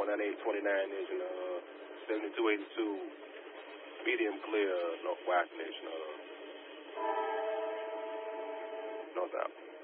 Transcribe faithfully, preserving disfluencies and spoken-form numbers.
one ninety-eight twenty-nine engine, uh, seventy-two eighty-two, medium clear, north wide connection, uh, north out.